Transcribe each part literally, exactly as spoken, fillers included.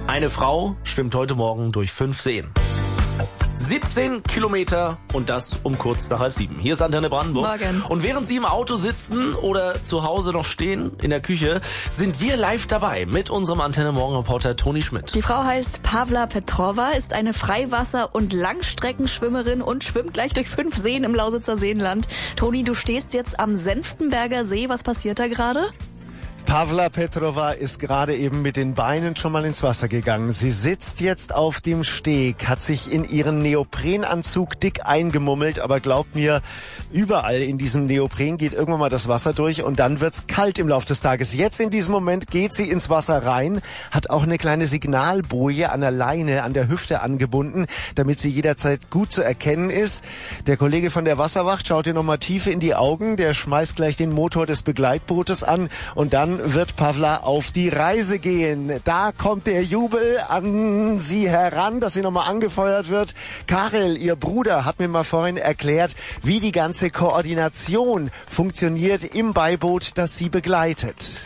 Eine Frau schwimmt heute Morgen durch fünf Seen. siebzehn Kilometer und das um kurz nach halb sieben. Hier ist Antenne Brandenburg. Morgen. Und während Sie im Auto sitzen oder zu Hause noch stehen in der Küche, sind wir live dabei mit unserem Antenne Morgen Reporter Toni Schmidt. Die Frau heißt Pavla Petrova, ist eine Freiwasser- und Langstreckenschwimmerin und schwimmt gleich durch fünf Seen im Lausitzer Seenland. Toni, du stehst jetzt am Senftenberger See. Was passiert da gerade? Pavla Petrova ist gerade eben mit den Beinen schon mal ins Wasser gegangen. Sie sitzt jetzt auf dem Steg, hat sich in ihren Neoprenanzug dick eingemummelt, aber glaubt mir, überall in diesem Neopren geht irgendwann mal das Wasser durch und dann wird's kalt im Laufe des Tages. Jetzt in diesem Moment geht sie ins Wasser rein, hat auch eine kleine Signalboje an der Leine, an der Hüfte angebunden, damit sie jederzeit gut zu erkennen ist. Der Kollege von der Wasserwacht schaut ihr nochmal tief in die Augen, der schmeißt gleich den Motor des Begleitbootes an und dann wird Pavla auf die Reise gehen. Da kommt der Jubel an sie heran, dass sie nochmal angefeuert wird. Karel, ihr Bruder, hat mir mal vorhin erklärt, wie die ganze Koordination funktioniert im Beiboot, das sie begleitet.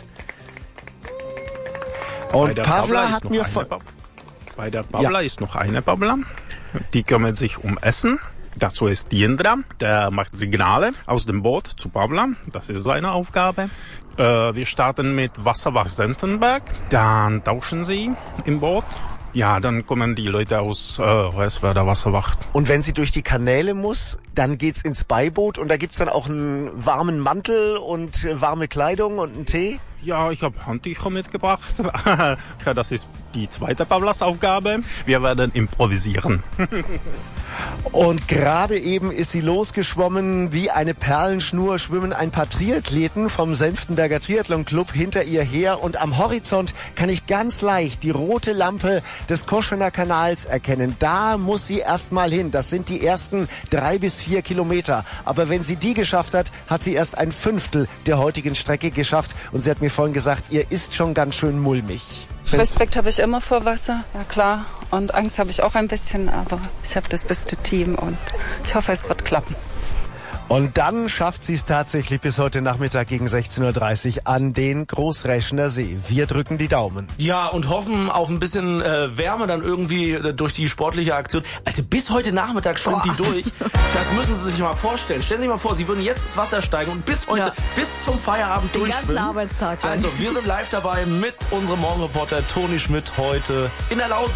Und Pavla hat mir von... Bei der Pavla ja. ist noch eine Pavla. Die kümmert sich um Essen. Dazu ist Jindra, der macht Signale aus dem Boot zu Pavla. Das ist seine Aufgabe. Äh, wir starten mit Wasserwacht Senftenberg. Dann tauschen sie im Boot. Ja, dann kommen die Leute aus äh, Hoyerswerda Wasserwacht. Und wenn sie durch die Kanäle muss, dann geht's ins Beiboot und da gibt's dann auch einen warmen Mantel und äh, warme Kleidung und einen Tee? Ja, ich habe Handtücher mitgebracht. Das ist die zweite Pavlas Aufgabe. Wir werden improvisieren. Und gerade eben ist sie losgeschwommen wie eine Perlenschnur, schwimmen ein paar Triathleten vom Senftenberger Triathlon Club hinter ihr her und am Horizont kann ich ganz leicht die rote Lampe des Koschener Kanals erkennen. Da muss sie erstmal hin. Das sind die ersten drei bis vier Kilometer. Aber wenn sie die geschafft hat, hat sie erst ein Fünftel der heutigen Strecke geschafft. Und sie hat mir vorhin gesagt, ihr ist schon ganz schön mulmig. Respekt habe ich immer vor Wasser, ja klar. Und Angst habe ich auch ein bisschen, aber ich habe das beste Team und ich hoffe, es wird klappen. Und dann schafft sie es tatsächlich bis heute Nachmittag gegen sechzehn Uhr dreißig an den Großräschener See. Wir drücken die Daumen. Ja, und hoffen auf ein bisschen äh, Wärme dann irgendwie äh, durch die sportliche Aktion. Also bis heute Nachmittag schwimmt Boah. die durch. Das müssen Sie sich mal vorstellen. Stellen Sie sich mal vor, Sie würden jetzt ins Wasser steigen und bis heute, ja. bis zum Feierabend den durchschwimmen. ganzen Arbeitstag. Also wir sind live dabei mit unserem Morgenreporter Toni Schmidt heute in der Lausitz.